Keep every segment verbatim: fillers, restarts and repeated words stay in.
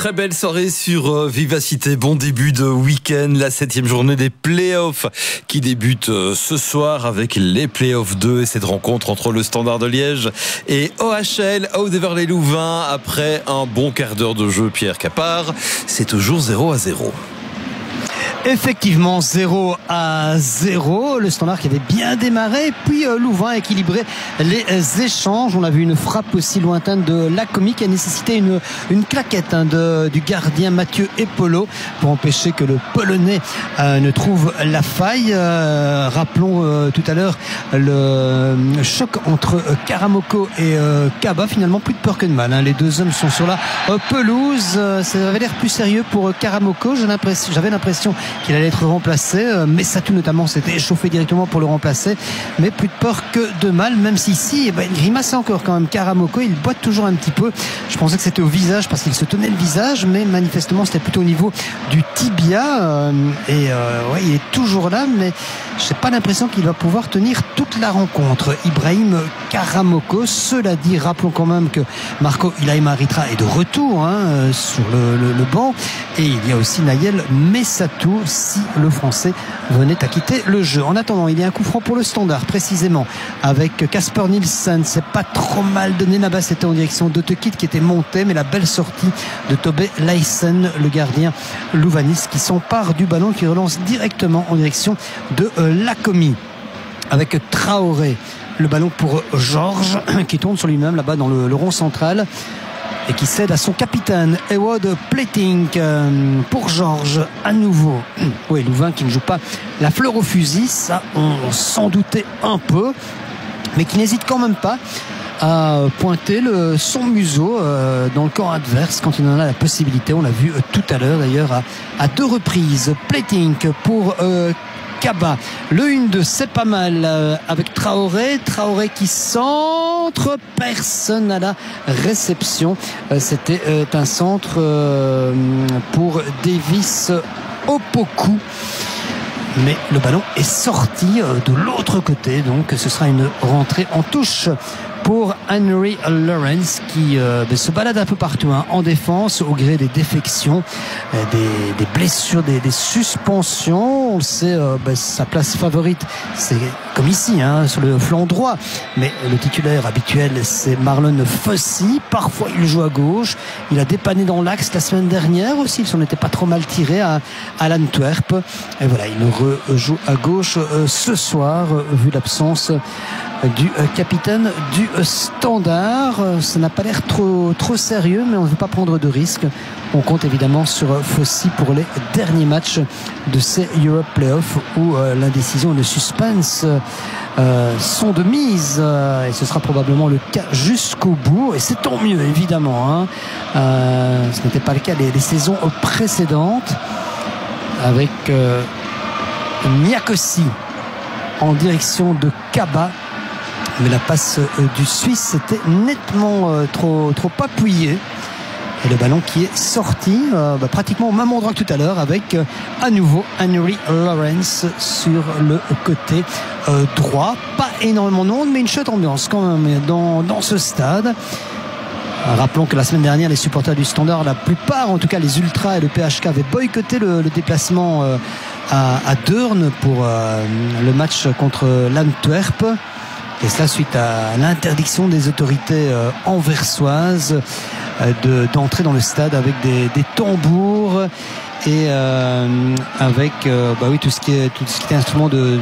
Très belle soirée sur euh, Vivacité. Bon début de week-end, la septième journée des playoffs qui débute euh, ce soir avec les playoffs deux et cette rencontre entre le Standard de Liège et O H L, Aude-Heverlee-Louvain. Après un bon quart d'heure de jeu, Pierre Capard, c'est toujours zéro à zéro. Effectivement, zéro à zéro. Le Standard qui avait bien démarré, puis euh, Louvain équilibré les euh, échanges. On a vu une frappe aussi lointaine de Lacombe qui a nécessité une, une claquette hein, de, du gardien Mathieu Epolo pour empêcher que le Polonais euh, ne trouve la faille. Euh, rappelons euh, tout à l'heure le, le choc entre euh, Karamoko et euh, Kaba. Finalement, plus de peur que de mal. Hein. Les deux hommes sont sur la euh, pelouse. Euh, ça avait l'air plus sérieux pour euh, Karamoko. J'ai l'impression, j'avais l'impression qu'il allait être remplacé. Messatou notamment s'était échauffé directement pour le remplacer, mais plus de peur que de mal, même si ici eh ben, il grimace encore quand même. Karamoko, il boite toujours un petit peu. Je pensais que c'était au visage parce qu'il se tenait le visage, mais manifestement c'était plutôt au niveau du tibia euh, et euh, ouais, il est toujours là, mais j'ai pas l'impression qu'il va pouvoir tenir toute la rencontre. Ibrahim Karamoko. Cela dit, rappelons quand même que Marco Ilaïma-Ritra est de retour hein, sur le, le, le banc, et il y a aussi Naël Messatou si le Français venait à quitter le jeu. En attendant, il y a un coup franc pour le Standard précisément avec Kasper Nielsen. C'est pas trop mal donné là-bas, c'était en direction de Tekit qui était monté, mais la belle sortie de Tobé Lysen, le gardien louvaniste, qui s'empare du ballon, qui relance directement en direction de euh, Lacombe avec Traoré. Le ballon pour Georges qui tourne sur lui-même là-bas dans le, le rond central et qui cède à son capitaine Ewout Plating pour Georges à nouveau. Oui, Louvain qui ne joue pas la fleur au fusil, ça on s'en doutait un peu, mais qui n'hésite quand même pas à pointer le, son museau euh, dans le camp adverse quand il en a la possibilité. On l'a vu euh, tout à l'heure d'ailleurs à, à deux reprises. Plating pour euh, Kaba. Le un deux, c'est pas mal euh, avec Traoré. Traoré qui centre. Personne à la réception. Euh, c'était euh, un centre euh, pour Davis Opoku. Mais le ballon est sorti euh, de l'autre côté. Donc ce sera une rentrée en touche pour Henry Lawrence qui euh, se balade un peu partout hein, en défense au gré des défections, euh, des, des blessures, des, des suspensions. On le sait, euh, bah, sa place favorite c'est comme ici hein, sur le flanc droit, mais le titulaire habituel c'est Marlon Fossey. Parfois il joue à gauche, il a dépanné dans l'axe la semaine dernière aussi, il s'en était pas trop mal tiré à, à l'Antwerp, et voilà, il rejoue à gauche euh, ce soir euh, vu l'absence du capitaine du Standard. Ça n'a pas l'air trop, trop sérieux, mais on ne veut pas prendre de risques. On compte évidemment sur Fossey pour les derniers matchs de ces Europe Playoffs où euh, l'indécision et le suspense euh, sont de mise, euh, et ce sera probablement le cas jusqu'au bout, et c'est tant mieux évidemment hein. euh, ce n'était pas le cas les, les saisons précédentes avec euh, Niakosi en direction de Kaba. Mais la passe euh, du Suisse était nettement euh, trop, trop appuyée. Et le ballon qui est sorti euh, bah, pratiquement au même endroit que tout à l'heure avec euh, à nouveau Henry Lawrence sur le côté euh, droit. Pas énormément de monde, mais une chouette ambiance quand même dans, dans ce stade. Rappelons que la semaine dernière, les supporters du Standard, la plupart, en tout cas les Ultras et le P H K, avaient boycotté le, le déplacement euh, à, à Deurne pour euh, le match contre l'Antwerp. Et cela suite à l'interdiction des autorités euh, anversoises euh, de, d'entrer dans le stade avec des, des tambours et euh, avec euh, bah oui, tout ce qui est tout ce qui était instrument de,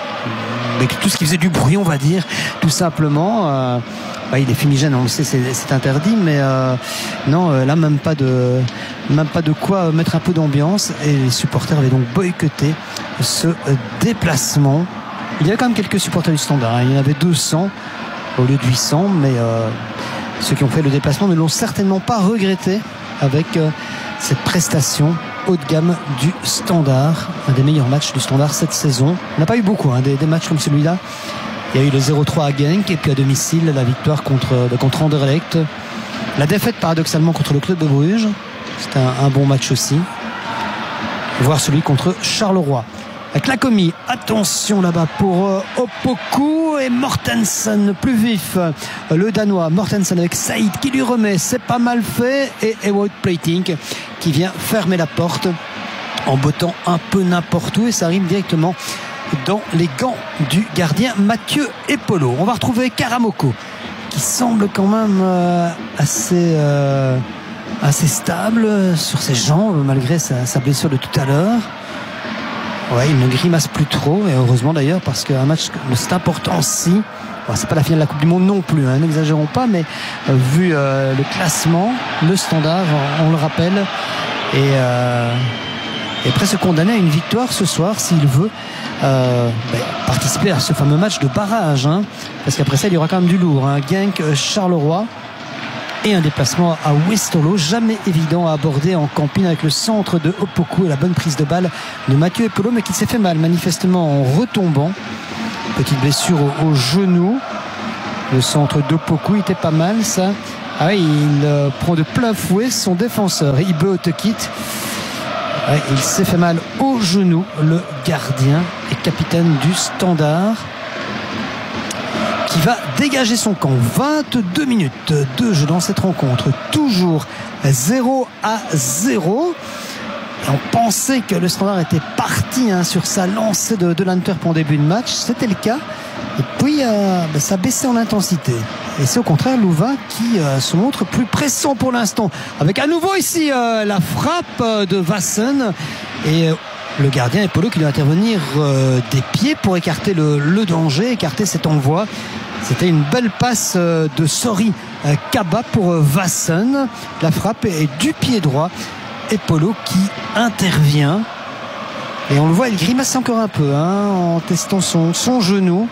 avec tout ce qui faisait du bruit, on va dire, tout simplement. Euh, bah, il est fumigène, on le sait, c'est, c'est interdit, mais euh, non, euh, là même pas de même pas de quoi mettre un peu d'ambiance, et les supporters avaient donc boycotté ce euh, déplacement. Il y a quand même quelques supporters du Standard, hein. Il y en avait deux cents au lieu de huit cents, mais euh, ceux qui ont fait le déplacement ne l'ont certainement pas regretté avec euh, cette prestation haut de gamme du Standard, un des meilleurs matchs du Standard cette saison. On n'a pas eu beaucoup hein, des, des matchs comme celui-là. Il y a eu le zéro trois à Genk, et puis à domicile la victoire contre, contre Anderlecht, la défaite paradoxalement contre le club de Bruges, c'était un, un bon match aussi, voire celui contre Charleroi. avec la commis. Attention là-bas pour euh, Opoku et Mortensen plus vif. Euh, le Danois Mortensen avec Saïd qui lui remet. C'est pas mal fait. Et Ewout Plating qui vient fermer la porte en bottant un peu n'importe où. Et ça arrive directement dans les gants du gardien Mathieu Epolo. On va retrouver Karamoko qui semble quand même euh, assez... Euh, assez stable sur ses jambes malgré sa, sa blessure de tout à l'heure. Ouais, il ne grimace plus trop et heureusement d'ailleurs parce qu'un match de cette importance-ci, bon, c'est pas la finale de la Coupe du Monde non plus, hein, n'exagérons pas, mais euh, vu euh, le classement, le Standard, on, on le rappelle, est, euh, est presque condamné à une victoire ce soir s'il veut euh, ben, participer à ce fameux match de barrage, hein, parce qu'après ça il y aura quand même du lourd, hein. Genk, Charleroi et un déplacement à Westerlo, jamais évident à aborder en camping avec le centre de Opoku et la bonne prise de balle de Mathieu Epolo, mais qui s'est fait mal manifestement en retombant. Petite blessure au, au genou. Le centre d'Opoku était pas mal, ça. Ah oui, il euh, prend de plein fouet son défenseur, Ibe Otekit. Ouais, il s'est fait mal au genou, le gardien et capitaine du Standard, qui va dégager son camp. Vingt-deux minutes de jeu dans cette rencontre, toujours zéro à zéro. Et on pensait que le Standard était parti hein, sur sa lancée de, de l'Antwerp en début de match, c'était le cas, et puis euh, ben, ça a baissé en intensité, et c'est au contraire Louvain qui euh, se montre plus pressant pour l'instant, avec à nouveau ici euh, la frappe de Vassen et euh, le gardien Epolo qui doit intervenir euh, des pieds pour écarter le, le danger, écarter cet envoi. C'était une belle passe euh, de Sori euh, Kaba pour euh, Vassen. La frappe est du pied droit. Epolo qui intervient. Et on le voit, il grimace encore un peu hein, en testant son, son genou.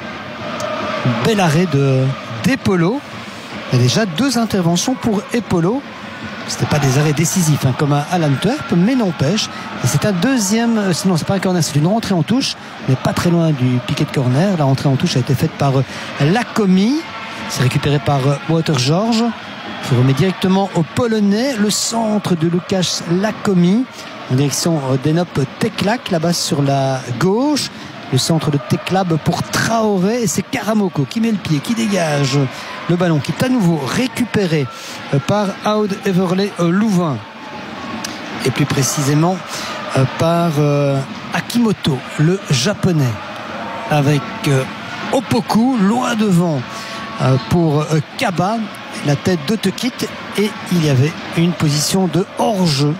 Bel arrêt de, d'Epolo. Il y a déjà deux interventions pour Epolo. C'était pas des arrêts décisifs hein, comme à, à l'Antwerp, mais n'empêche. Et c'est un deuxième, euh, sinon c'est pas un corner, c'est une rentrée en touche, mais pas très loin du piquet de corner. La rentrée en touche a été faite par euh, Lacomi. C'est récupéré par euh, Walter George. Il remet directement au Polonais. Le centre de Łukasz Lacomi en direction euh, d'Enop Teklak, là-bas sur la gauche. Le centre de Teklab pour Traoré, et c'est Karamoko qui met le pied, qui dégage le ballon, qui est à nouveau récupéré par Aude Everley Louvain, et plus précisément par Akimoto, le japonais, avec Opoku loin devant pour Kaba, la tête d'Otekit, et il y avait une position de hors-jeu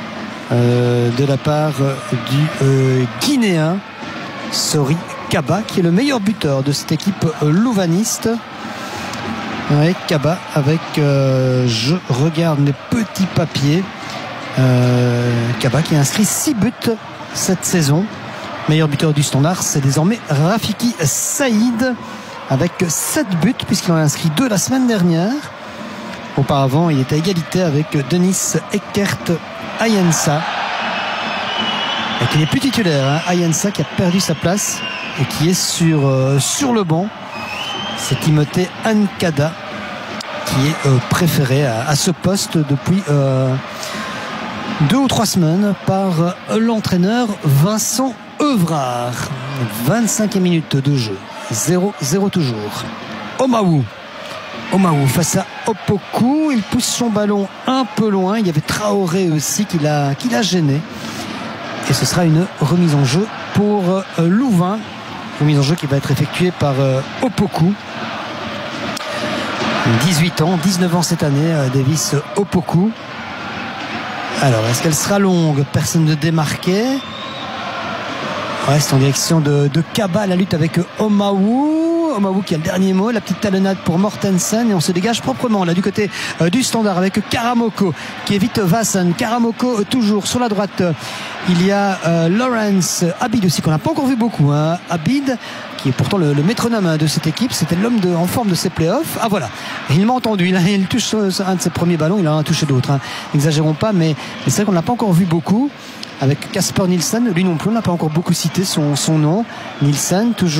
de la part du Guinéen Sori Kaba, qui est le meilleur buteur de cette équipe louvaniste. Ouais, Kaba avec euh, je regarde mes petits papiers, euh, Kaba qui a inscrit six buts cette saison. Meilleur buteur du Standard, c'est désormais Rafiki Saïd avec sept buts, puisqu'il en a inscrit deux la semaine dernière. Auparavant il était à égalité avec Denis Eckert Ayensa, et qui n'est plus titulaire, hein. Ayensa qui a perdu sa place et qui est sur, euh, sur le banc. C'est Timothée Ankada qui est euh, préféré à, à ce poste depuis euh, deux ou trois semaines par euh, l'entraîneur Vincent Evrard. vingt-cinquième minute de jeu, zéro zéro toujours. Omaou Omaou face à Opoku, il pousse son ballon un peu loin. Il y avait Traoré aussi qui l'a, qui l'a gêné. Et ce sera une remise en jeu pour euh, Louvain. Remise en jeu qui va être effectuée par euh, Opoku. dix-huit ans, dix-neuf ans cette année, euh, Davis Opoku. Alors, est-ce qu'elle sera longue? Personne ne démarqué. Ouais, c'est en direction de, de Kaba, la lutte avec Omaou. Omaou qui a le dernier mot, la petite talonnade pour Mortensen, et on se dégage proprement là du côté euh, du Standard avec Karamoko qui évite Vassen. Karamoko euh, toujours sur la droite. Il y a euh, Lawrence Abid aussi qu'on n'a pas encore vu beaucoup, hein. Abid qui est pourtant le, le métronome hein, de cette équipe, c'était l'homme de, en forme de ses playoffs. Ah voilà, il m'a entendu, il, a, il touche euh, un de ses premiers ballons, il en a touché d'autres, hein. N'exagérons pas, mais, mais c'est vrai qu'on n'a pas encore vu beaucoup. Avec Kasper Nielsen, lui non plus, on n'a pas encore beaucoup cité son, son nom. Nielsen toujours,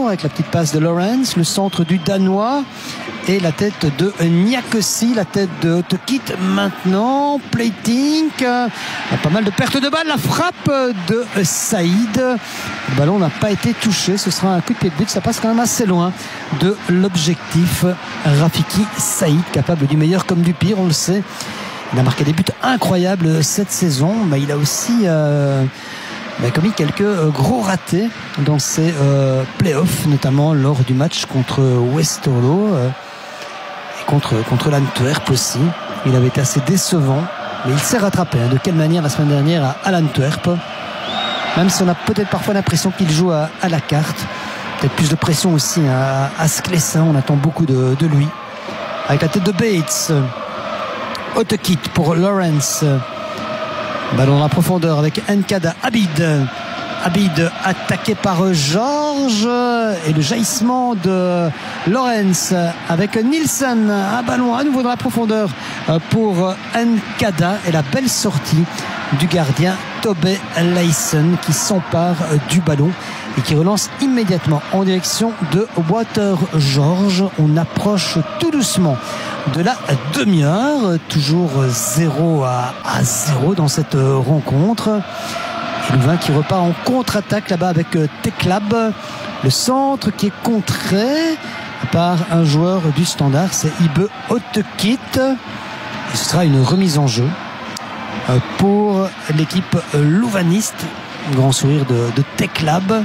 toujours avec la petite passe de Lawrence, le centre du Danois et la tête de Niakossi, la tête de Tekit maintenant, plating, pas mal de pertes de balles, la frappe de Saïd, le ballon n'a pas été touché, ce sera un coup de pied de but, ça passe quand même assez loin de l'objectif. Rafiki Saïd, capable du meilleur comme du pire, on le sait, il a marqué des buts incroyables cette saison, mais il a aussi euh, il a commis quelques gros ratés dans ses euh, playoffs, notamment lors du match contre Westerlo euh, et contre, contre l'Antwerp aussi. Il avait été assez décevant, mais il s'est rattrapé. Hein. De quelle manière la semaine dernière à, à l'Antwerp, même si on a peut-être parfois l'impression qu'il joue à, à la carte. Peut-être plus de pression aussi à, à Sclessin, on attend beaucoup de, de lui. Avec la tête de Bates, Otekit pour Lawrence. Ballon dans la profondeur avec Nkada. Abid. Abid attaqué par Georges. Et le jaillissement de Lawrence avec Nielsen. Un ballon à nouveau dans la profondeur pour Nkada. Et la belle sortie du gardien Tobé Leisen qui s'empare du ballon et qui relance immédiatement en direction de Water George. On approche tout doucement de la demi-heure, toujours zéro à zéro dans cette rencontre. Et Louvain qui repart en contre-attaque là-bas avec Teklab. Le centre qui est contré par un joueur du Standard, c'est Ibe Otekit. Et ce sera une remise en jeu pour l'équipe louvaniste. Grand sourire de, de Teklab.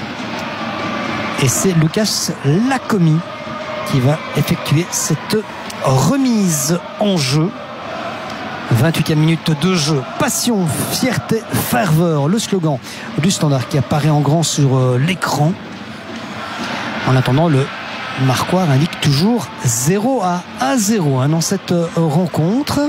Et c'est Lucas Lacomi qui va effectuer cette remise en jeu. vingt-huitième minute de jeu. Passion, fierté, ferveur. Le slogan du Standard qui apparaît en grand sur l'écran. En attendant, le marquoir indique toujours zéro à zéro hein, dans cette rencontre.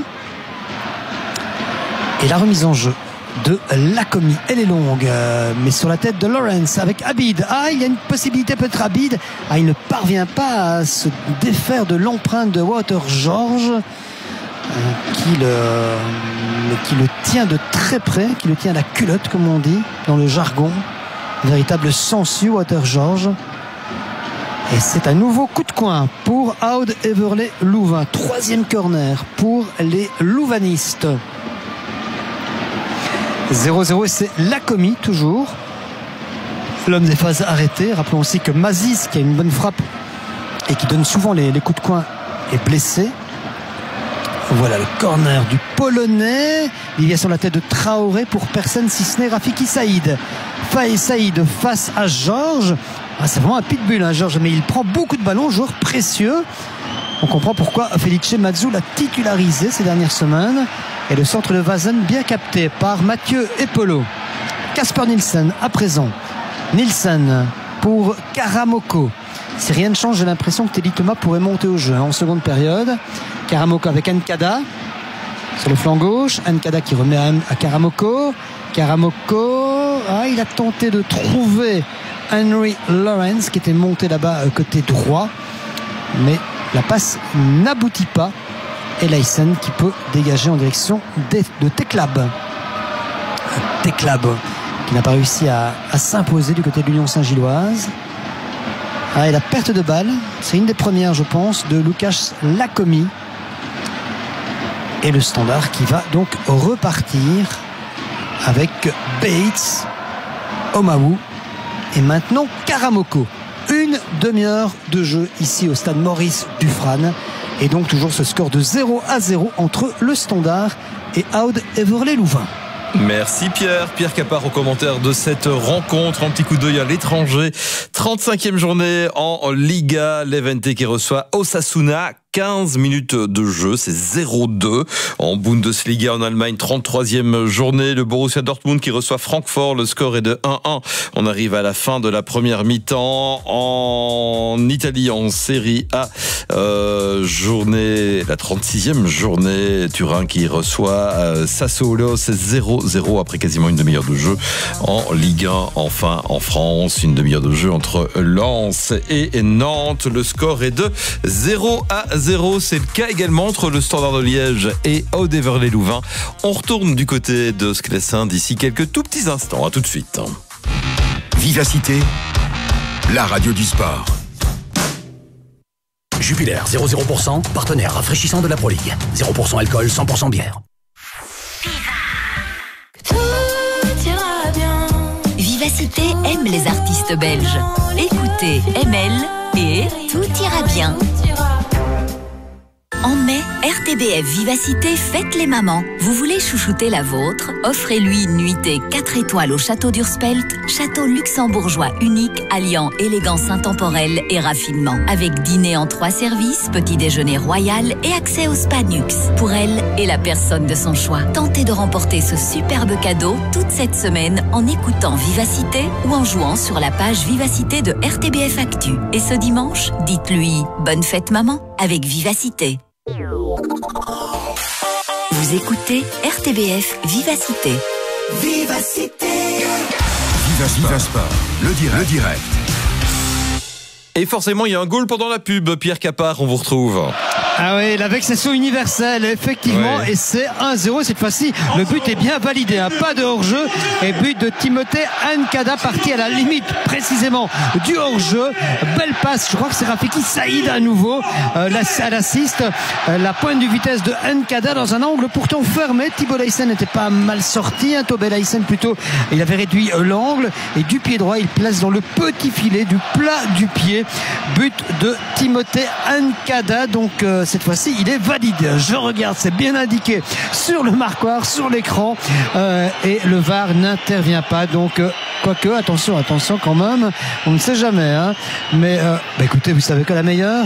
Et la remise en jeu de Lacomi, elle est longue, euh, mais sur la tête de Lawrence avec Abid. Ah, il y a une possibilité peut-être Abid. Ah, il ne parvient pas à se défaire de l'empreinte de Water George, euh, qui, le, qui le tient de très près, qui le tient à la culotte, comme on dit dans le jargon. Véritable sensu, Water George. Et c'est un nouveau coup de coin pour Aude Everley Louvain. Troisième corner pour les louvanistes. zéro zéro et c'est Lacomi toujours. L'homme des phases arrêtées. Rappelons aussi que Mazis, qui a une bonne frappe et qui donne souvent les, les coups de coin, est blessé. Voilà le corner du Polonais. Il y a sur la tête de Traoré pour personne si ce n'est Rafiki Saïd. Faye Saïd face à Georges. Ah, c'est vraiment un pitbull hein, Georges, mais il prend beaucoup de ballons, joueur précieux. On comprend pourquoi Felice Mazzu l'a titularisé ces dernières semaines. Et le centre de Vazen bien capté par Mathieu Epolo. Kasper Nielsen à présent. Nielsen pour Karamoko. Si rien ne change, j'ai l'impression que Teddy Thomas pourrait monter au jeu hein, en seconde période. Karamoko avec Nkada sur le flanc gauche. Nkada qui remet à, à Karamoko. Karamoko, ah, il a tenté de trouver Henry Lawrence qui était monté là-bas côté droit. Mais la passe n'aboutit pas. Et Leisen qui peut dégager en direction de Teklab. Teklab qui n'a pas réussi à, à s'imposer du côté de l'Union Saint-Gilloise. Ah, et la perte de balle, c'est une des premières je pense de Lucas Lacomi. Et le Standard qui va donc repartir avec Bates, Omawu et maintenant Karamoko. Une demi-heure de jeu ici au stade Maurice Dufrane. Et donc toujours ce score de zéro à zéro entre le Standard et Aude Everley Louvain. Merci Pierre. Pierre Capard au commentaire de cette rencontre. Un petit coup d'œil à l'étranger. trente-cinquième journée en Liga. Levante qui reçoit Osasuna. quinze minutes de jeu, c'est zéro deux. En Bundesliga en Allemagne, trente-troisième journée. Le Borussia Dortmund qui reçoit Francfort. Le score est de un un. On arrive à la fin de la première mi-temps. En Italie, en Serie A, euh, journée, la trente-sixième journée. Turin qui reçoit euh, Sassuolo. C'est zéro zéro après quasiment une demi-heure de jeu. En Ligue un, enfin en France, une demi-heure de jeu entre Lens et Nantes. Le score est de zéro à zéro. C'est le cas également entre le Standard de Liège et Aude Everley Louvain. On retourne du côté de Sclessin d'ici quelques tout petits instants. À tout de suite. Vivacité, la radio du sport. Jupiler, zéro zéro pour cent, partenaire rafraîchissant de la Pro League. zéro pour cent alcool, cent pour cent bière. Vivacité aime les artistes belges. Écoutez M L et tout ira bien. En mai, R T B F Vivacité fête les mamans. Vous voulez chouchouter la vôtre? Offrez-lui une nuitée quatre étoiles au château d'Urspelt, château luxembourgeois unique alliant élégance intemporelle et raffinement. Avec dîner en trois services, petit déjeuner royal et accès au spa Nux. Pour elle et la personne de son choix. Tentez de remporter ce superbe cadeau toute cette semaine en écoutant Vivacité ou en jouant sur la page Vivacité de R T B F Actu. Et ce dimanche, dites-lui bonne fête maman avec Vivacité. Vous écoutez R T B F Vivacité. Vivacité. Viva Sport, le direct. Le direct. Et forcément, il y a un goal pendant la pub. Pierre Capard, on vous retrouve. Ah oui, la vexation universelle, effectivement, ouais. Et c'est un zéro cette fois-ci. Le but est bien validé, hein. Pas de hors-jeu et but de Timothée Nkada, parti à la limite précisément du hors-jeu. Belle passe, je crois que c'est Rafiki Saïd à nouveau euh, à l'assist. Euh, la pointe de vitesse de Nkada dans un angle pourtant fermé. Thibaut Leysen n'était pas mal sorti, hein. Tobé Leysen plutôt, il avait réduit euh, l'angle et du pied droit, il place dans le petit filet du plat du pied. But de Timothée Nkada, donc euh, cette fois-ci il est valide. Je regarde, c'est bien indiqué sur le marquoir, sur l'écran, euh, et le V A R n'intervient pas, donc euh, quoique attention, attention quand même, on ne sait jamais, hein. Mais euh, bah écoutez, vous savez que la meilleure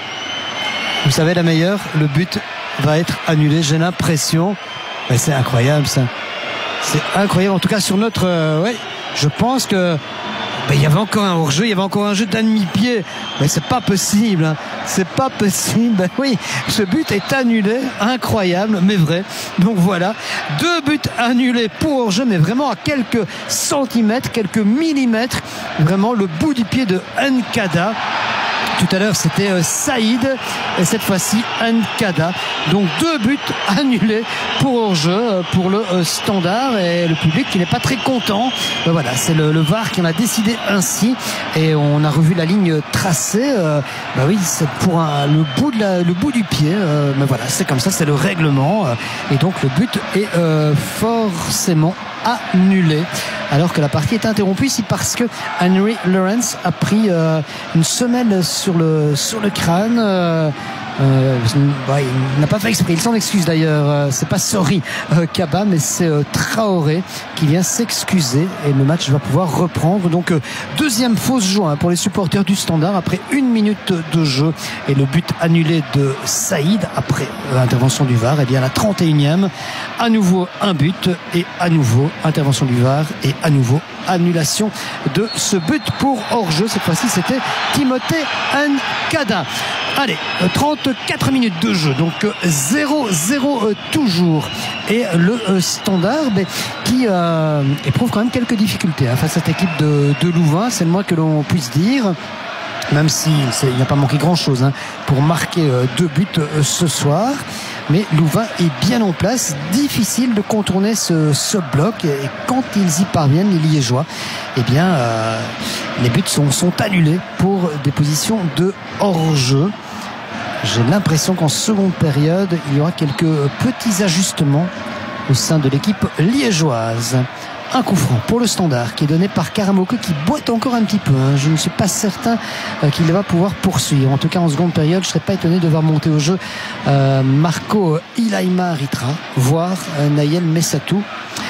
vous savez la meilleure le but va être annulé, j'ai l'impression. Mais c'est incroyable ça, c'est incroyable, en tout cas sur notre euh, ouais, je pense que ben, il y avait encore un hors-jeu, il y avait encore un jeu d'un demi-pied. Mais c'est pas possible, hein. C'est pas possible. Ben oui, ce but est annulé, incroyable, mais vrai. Donc voilà, deux buts annulés pour hors-jeu, mais vraiment à quelques centimètres, quelques millimètres. Vraiment le bout du pied de Nkada. Tout à l'heure c'était euh, Saïd et cette fois-ci Nkada. Donc deux buts annulés pour hors-jeu euh, pour le euh, Standard, et le public qui n'est pas très content. Ben voilà, c'est le, le V A R qui en a décidé ainsi, et on a revu la ligne tracée. Euh, ben oui, c'est pour un, le bout de la, le bout du pied. Euh, mais voilà, c'est comme ça, c'est le règlement, euh, et donc le but est euh, forcément annulé, alors que la partie est interrompue ici parce que Henry Lawrence a pris euh, une semelle sur le sur le crâne. Euh, Euh, ouais, il n'a pas fait exprès, il s'en excuse d'ailleurs. Euh, c'est pas Sorry euh, Kaba, mais c'est euh, Traoré qui vient s'excuser, et le match va pouvoir reprendre. Donc euh, deuxième fausse joie, hein, pour les supporters du Standard après une minute de jeu, et le but annulé de Saïd après euh, intervention du V A R. Et bien la trente et unième, à nouveau un but, et à nouveau intervention du V A R, et à nouveau annulation de ce but pour hors-jeu. Cette fois-ci c'était Timothée Nkada. Allez, trente-quatre minutes de jeu, donc zéro zéro euh, toujours, et le euh, Standard ben, qui euh, éprouve quand même quelques difficultés, hein, face à cette équipe de, de Louvain, c'est le moins que l'on puisse dire, même s'il n'y a pas manqué grand chose, hein, pour marquer euh, deux buts euh, ce soir. Mais Louvain est bien en place, difficile de contourner ce, ce bloc, et quand ils y parviennent, les Liégeois, eh bien euh, les buts sont, sont annulés pour des positions de hors-jeu. J'ai l'impression qu'en seconde période, il y aura quelques petits ajustements au sein de l'équipe liégeoise. Un coup franc pour le Standard qui est donné par Karamoko, qui boite encore un petit peu, hein. Je ne suis pas certain euh, qu'il va pouvoir poursuivre. En tout cas en seconde période, je ne serais pas étonné de voir monter au jeu euh, Marco Ilaima Ritra, voire euh, Naël Messatou.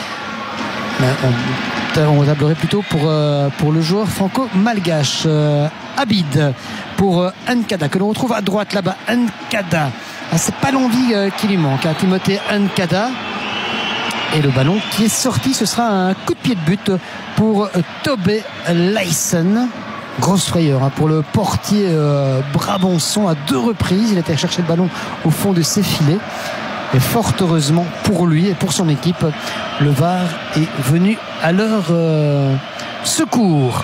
Mais on, on tablerait plutôt pour, euh, pour le joueur franco-malgache. euh, Abid pour euh, Nkada, que l'on retrouve à droite là-bas. Nkada, ah, c'est pas l'envie euh, qui lui manque, hein. Timothée Nkada. Et le ballon qui est sorti, ce sera un coup de pied de but pour Tobé Leysen. Grosse frayeur, hein, pour le portier euh, Brabançon à deux reprises. Il était chercher le ballon au fond de ses filets. Et fort heureusement pour lui et pour son équipe, le V A R est venu à leur euh, secours.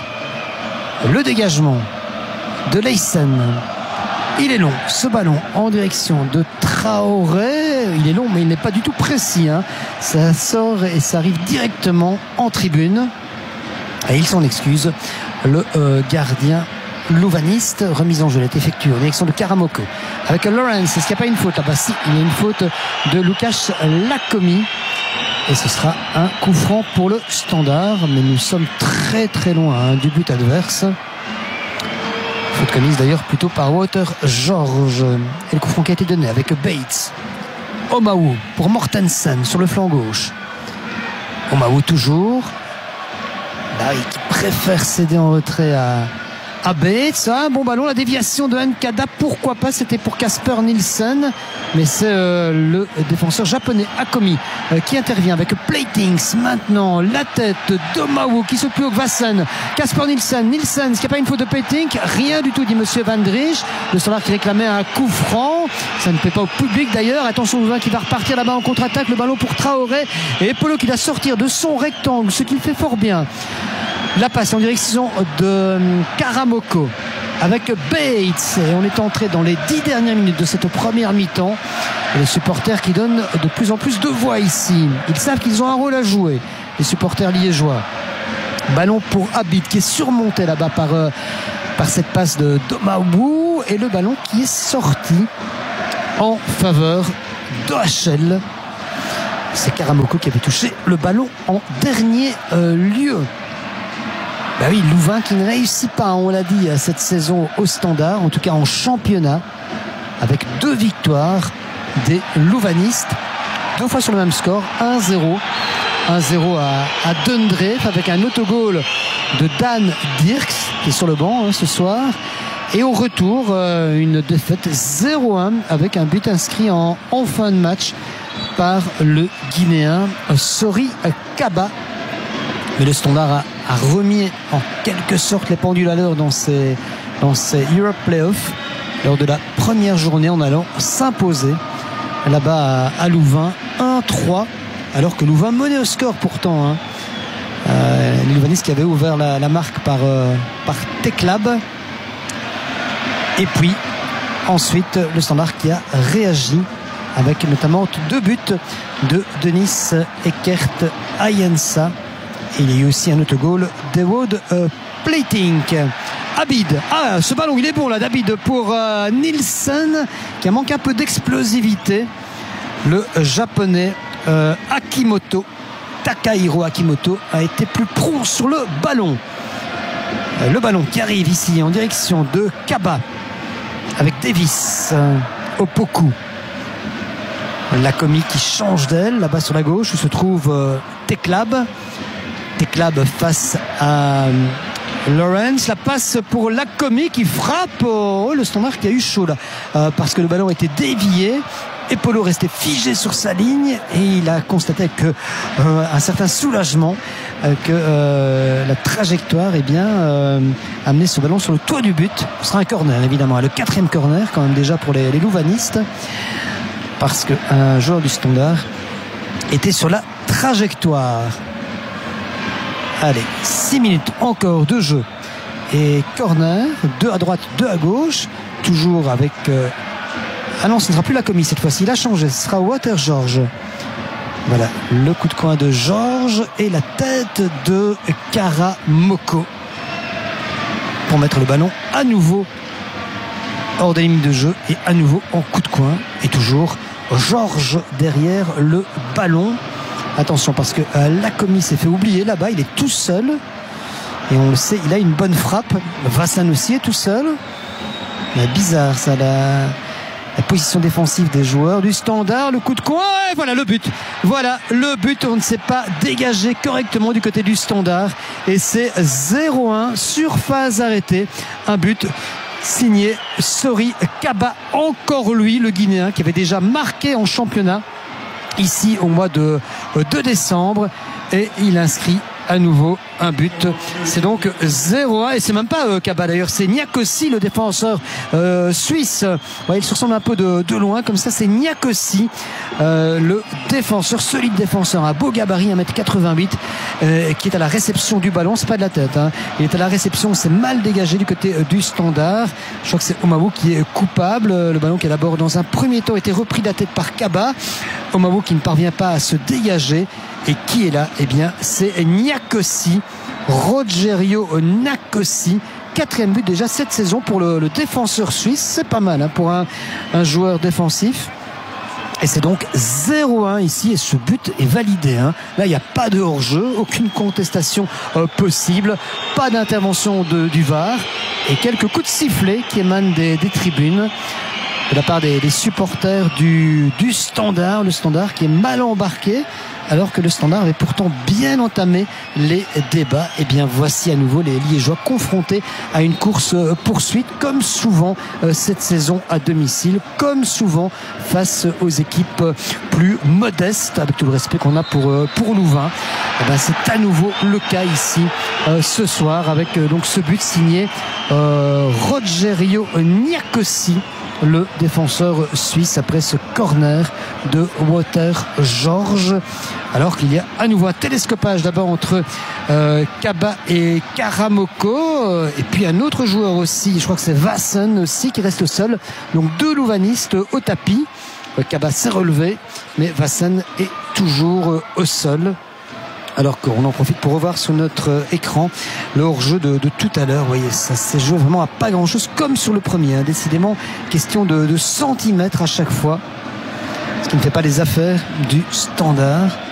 Le dégagement de Leysen. Il est long, ce ballon en direction de Traoré. Il est long, mais il n'est pas du tout précis, hein. Ça sort et ça arrive directement en tribune. Et il s'en excuse. le euh, gardien louvaniste. Remise en jeu, elle est effectuée en direction de Karamoko avec Lawrence. Est-ce qu'il n'y a pas une faute là-bas? Si, il y a une faute de Łukasz Lakomi et ce sera un coup franc pour le Standard, mais nous sommes très très loin hein, du but adverse. Faute commise d'ailleurs plutôt par Walter George. Et le coup franc qui a été donné avec Bates. Omaou pour Mortensen sur le flanc gauche. Omaou toujours là, qui préfère céder en retrait à à Bates. Un bon ballon, la déviation de Nkada, pourquoi pas, c'était pour Kasper Nielsen, mais c'est euh, le défenseur japonais Akomi euh, qui intervient avec Platings. Maintenant la tête d'Omaou qui se plie au Vassen. Kasper Nielsen, Nielsen, est-ce qu'il n'y a pas une faute de Platings? Rien du tout, dit monsieur Van Driesch. Le Standard qui réclamait un coup franc, ça ne plaît pas au public d'ailleurs. Attention Louvain qui va repartir là-bas en contre-attaque, le ballon pour Traoré et Polo qui va sortir de son rectangle, ce qu'il fait fort bien. La passe en direction de Karamoko avec Bates et on est entré dans les dix dernières minutes de cette première mi-temps et les supporters qui donnent de plus en plus de voix ici, ils savent qu'ils ont un rôle à jouer, les supporters liégeois. Ballon pour Abid qui est surmonté là-bas par, euh, par cette passe de Domaou et le ballon qui est sorti en faveur d'O H L. C'est Karamoko qui avait touché le ballon en dernier euh, lieu. Ben oui, Louvain qui ne réussit pas, on l'a dit, cette saison au Standard, en tout cas en championnat, avec deux victoires des Louvanistes, deux fois sur le même score, un zéro. un zéro à, à Dundreef avec un autogol de Dan Dirks qui est sur le banc hein, ce soir. Et au retour, euh, une défaite zéro un avec un but inscrit en, en fin de match par le Guinéen Sori Kaba. Mais le Standard a, a remis en quelque sorte les pendules à l'heure dans ces, dans ces Europe Playoffs lors de la première journée en allant s'imposer là-bas à, à Louvain un trois, alors que Louvain menait au score pourtant hein. euh, les Louvanistes qui avaient ouvert la, la marque par, euh, par Teklab. Et puis ensuite le Standard qui a réagi avec notamment deux buts de Denis Eckert Ayensa. Et il y a eu aussi un autogol d'Ewood euh, Plating. Abid, ah ce ballon il est bon là d'Abid pour euh, Nielsen qui a manqué un peu d'explosivité. Le japonais euh, Akimoto, Takahiro Akimoto a été plus prompt sur le ballon. Euh, le ballon qui arrive ici en direction de Kaba avec Davis euh, Opoku. Lakomi qui change d'aile là-bas sur la gauche où se trouve euh, Teklab. Teklab face à Lawrence. La passe pour Lakomi qui frappe. Oh, le Standard qui a eu chaud là euh, parce que le ballon était dévié et Polo restait figé sur sa ligne et il a constaté que euh, un certain soulagement euh, que euh, la trajectoire eh bien euh, amené ce ballon sur le toit du but. Ce sera un corner évidemment, le quatrième corner quand même déjà pour les, les Louvanistes parce qu'un joueur du Standard était sur la trajectoire. Allez, six minutes encore de jeu et corner, deux à droite, deux à gauche, toujours avec euh... ah non, ce ne sera plus Lakomi cette fois-ci, il a changé, ce sera Walter George. Voilà, le coup de coin de George et la tête de Karamoko pour mettre le ballon à nouveau hors des lignes de jeu et à nouveau en coup de coin et toujours George derrière le ballon. Attention parce que euh, Lakomi s'est fait oublier là-bas, il est tout seul et on le sait, il a une bonne frappe. Vassen aussi est tout seul. Mais bizarre ça, la, la position défensive des joueurs du Standard. Le coup de coin et voilà le but. Voilà le but, on ne s'est pas dégagé correctement du côté du Standard et c'est zéro un sur phase arrêtée. Un but signé Sori Kaba, encore lui le Guinéen qui avait déjà marqué en championnat ici au mois de, de décembre et il inscrit à nouveau un but. C'est donc zéro un et c'est même pas euh, Kaba d'ailleurs, c'est Niakosi le défenseur euh, suisse. Ouais, il se ressemble un peu de, de loin comme ça, c'est Niakosi euh, le défenseur, solide défenseur, un beau gabarit, un mètre quatre-vingt-huit euh, qui est à la réception du ballon, c'est pas de la tête hein. Il est à la réception, c'est mal dégagé du côté euh, du Standard. Je crois que c'est Omaou qui est coupable. Le ballon qui a d'abord dans un premier temps été repris de la tête par Kaba. Omaou qui ne parvient pas à se dégager. Et qui est là? Eh bien, c'est Niakosi, Rogerio Nakossi. Quatrième but déjà cette saison pour le, le défenseur suisse. C'est pas mal hein, pour un, un joueur défensif. Et c'est donc zéro un ici et ce but est validé. Hein. Là, il n'y a pas de hors-jeu, aucune contestation euh, possible, pas d'intervention de, du V A R et quelques coups de sifflet qui émanent des, des tribunes de la part des, des supporters du, du Standard. Le Standard qui est mal embarqué alors que le Standard avait pourtant bien entamé les débats. Et bien voici à nouveau les Liégeois confrontés à une course poursuite comme souvent cette saison à domicile, comme souvent face aux équipes plus modestes, avec tout le respect qu'on a pour, pour Louvain. Et bien c'est à nouveau le cas ici ce soir avec donc ce but signé euh, Rogerio Nakossi, le défenseur suisse, après ce corner de Wouter George. Alors qu'il y a à nouveau un télescopage d'abord entre euh, Kaba et Karamoko, et puis un autre joueur aussi, je crois que c'est Vassen aussi qui reste seul. Donc deux louvanistes au tapis. Kaba s'est relevé, mais Vassen est toujours euh, au sol. Alors qu'on en profite pour revoir sur notre écran le hors-jeu de, de tout à l'heure. Vous voyez, ça s'est joué vraiment à pas grand-chose, comme sur le premier. Hein. Décidément, question de, de centimètres à chaque fois. Ce qui ne fait pas les affaires du Standard.